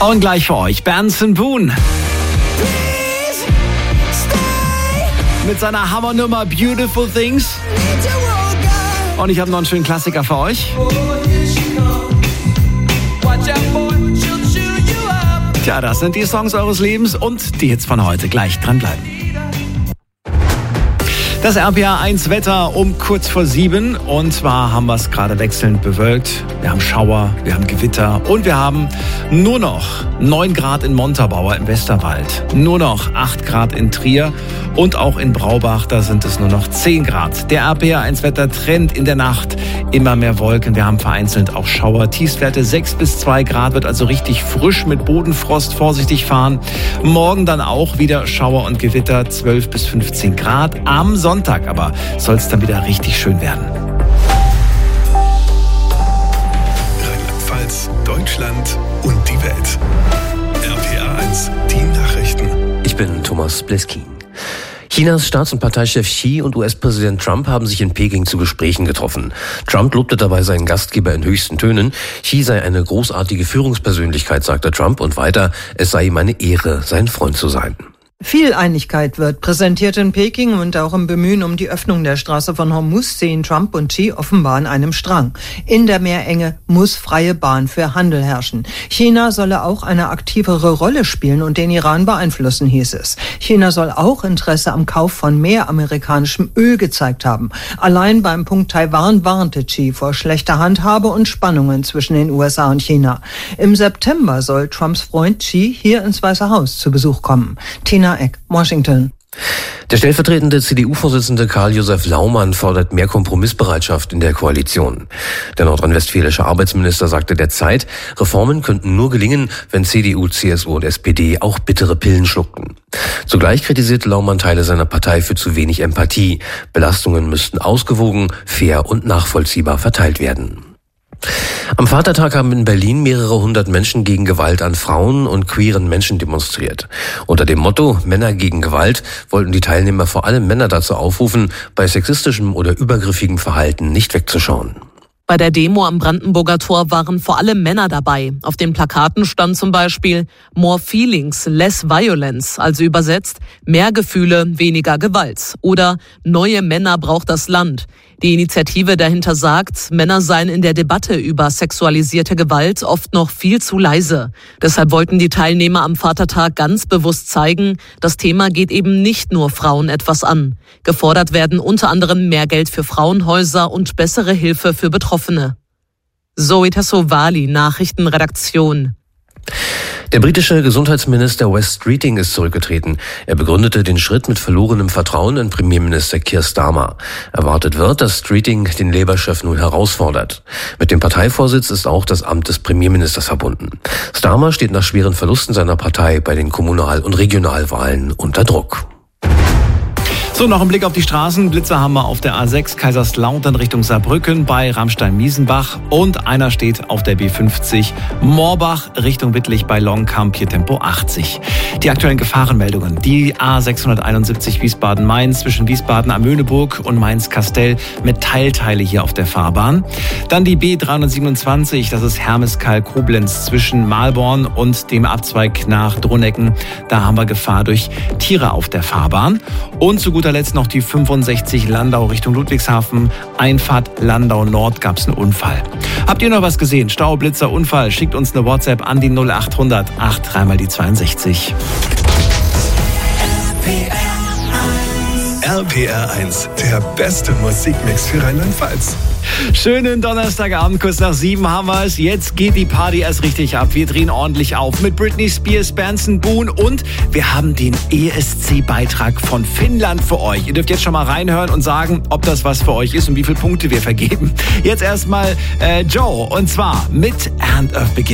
Und gleich für euch Benson Boone. Mit seiner Hammernummer Beautiful Things. Und ich habe noch einen schönen Klassiker für euch. Tja, das sind die Songs eures Lebens und die Hits von heute. Gleich dranbleiben. Das RPA 1 Wetter um kurz vor 7. Und zwar haben wir es gerade wechselnd bewölkt. Wir haben Schauer, wir haben Gewitter und wir haben nur noch 9 Grad in Montabaur im Westerwald. Nur noch 8 Grad in Trier und auch in Braubach, da sind es nur noch 10 Grad. Der RPA 1 Wetter Trend in der Nacht. Immer mehr Wolken, wir haben vereinzelt auch Schauer. Tiefstwerte 6 bis 2 Grad, wird also richtig frisch mit Bodenfrost, vorsichtig fahren. Morgen dann auch wieder Schauer und Gewitter, 12 bis 15 Grad. Am Sonntag aber soll es dann wieder richtig schön werden. Rheinland-Pfalz, Deutschland und die Welt. RPA 1, die Nachrichten. Ich bin Thomas Bleskin. Chinas Staats- und Parteichef Xi und US-Präsident Trump haben sich in Peking zu Gesprächen getroffen. Trump lobte dabei seinen Gastgeber in höchsten Tönen. Xi sei eine großartige Führungspersönlichkeit, sagte Trump, und weiter, es sei ihm eine Ehre, sein Freund zu sein. Viel Einigkeit wird präsentiert in Peking und auch im Bemühen um die Öffnung der Straße von Hormuz ziehen Trump und Xi offenbar an einem Strang. In der Meerenge muss freie Bahn für Handel herrschen. China solle auch eine aktivere Rolle spielen und den Iran beeinflussen, hieß es. China soll auch Interesse am Kauf von mehr amerikanischem Öl gezeigt haben. Allein beim Punkt Taiwan warnte Xi vor schlechter Handhabe und Spannungen zwischen den USA und China. Im September soll Trumps Freund Xi hier ins Weiße Haus zu Besuch kommen. Tina Eck, Washington. Der stellvertretende CDU-Vorsitzende Karl-Josef Laumann fordert mehr Kompromissbereitschaft in der Koalition. Der nordrhein-westfälische Arbeitsminister sagte der Zeit, Reformen könnten nur gelingen, wenn CDU, CSU und SPD auch bittere Pillen schluckten. Zugleich kritisierte Laumann Teile seiner Partei für zu wenig Empathie. Belastungen müssten ausgewogen, fair und nachvollziehbar verteilt werden. Am Vatertag haben in Berlin mehrere hundert Menschen gegen Gewalt an Frauen und queeren Menschen demonstriert. Unter dem Motto Männer gegen Gewalt wollten die Teilnehmer vor allem Männer dazu aufrufen, bei sexistischem oder übergriffigem Verhalten nicht wegzuschauen. Bei der Demo am Brandenburger Tor waren vor allem Männer dabei. Auf den Plakaten stand zum Beispiel More Feelings, Less Violence, also übersetzt mehr Gefühle, weniger Gewalt. Oder Neue Männer braucht das Land. Die Initiative dahinter sagt, Männer seien in der Debatte über sexualisierte Gewalt oft noch viel zu leise. Deshalb wollten die Teilnehmer am Vatertag ganz bewusst zeigen, das Thema geht eben nicht nur Frauen etwas an. Gefordert werden unter anderem mehr Geld für Frauenhäuser und bessere Hilfe für Betroffene. Zoe Tassovali, Nachrichtenredaktion. Der britische Gesundheitsminister Wes Streeting ist zurückgetreten. Er begründete den Schritt mit verlorenem Vertrauen in Premierminister Keir Starmer. Erwartet wird, dass Streeting den Labour-Chef nun herausfordert. Mit dem Parteivorsitz ist auch das Amt des Premierministers verbunden. Starmer steht nach schweren Verlusten seiner Partei bei den Kommunal- und Regionalwahlen unter Druck. So, noch ein Blick auf die Straßen. Blitzer haben wir auf der A6 Kaiserslautern Richtung Saarbrücken bei Ramstein-Miesenbach. Und einer steht auf der B50 Moorbach Richtung Wittlich bei Longkamp, hier Tempo 80. Die aktuellen Gefahrenmeldungen. Die A671 Wiesbaden-Mainz zwischen Wiesbaden am Möhneburg und Mainz-Kastell mit Teilteile hier auf der Fahrbahn. Dann die B327, das ist Hermeskeil-Koblenz zwischen Mahlborn und dem Abzweig nach Dronecken. Da haben wir Gefahr durch Tiere auf der Fahrbahn. Und zu guter Letzt noch die 65 Landau Richtung Ludwigshafen. Einfahrt Landau Nord gab es einen Unfall. Habt ihr noch was gesehen? Stau, Blitzer, Unfall? Schickt uns eine WhatsApp an die 0800 83 die 62. RPR 1, der beste Musikmix für Rheinland-Pfalz. Schönen Donnerstagabend, kurz nach 7 haben wir es. Jetzt geht die Party erst richtig ab. Wir drehen ordentlich auf mit Britney Spears, Benson Boone und wir haben den ESC-Beitrag von Finnland für euch. Ihr dürft jetzt schon mal reinhören und sagen, ob das was für euch ist und wie viele Punkte wir vergeben. Jetzt erstmal Joe und zwar mit End of Beginning.